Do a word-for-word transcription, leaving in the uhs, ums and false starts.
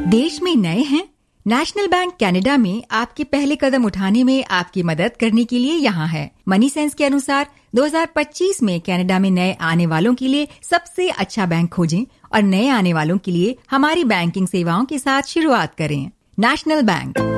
देश में नए हैं? नेशनल बैंक कनाडा में आपके पहले कदम उठाने में आपकी मदद करने के लिए यहाँ है। मनी सेंस के अनुसार दो हज़ार पच्चीस में कनाडा में नए आने वालों के लिए सबसे अच्छा बैंक खोजें और नए आने वालों के लिए हमारी बैंकिंग सेवाओं के साथ शुरुआत करें। National bank.